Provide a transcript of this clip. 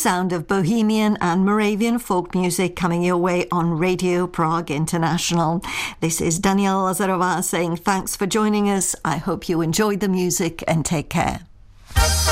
sound of Bohemian and Moravian folk music coming your way on Radio Prague International. This is Daniela Lazarová saying thanks for joining us. I hope you enjoyed the music and take care.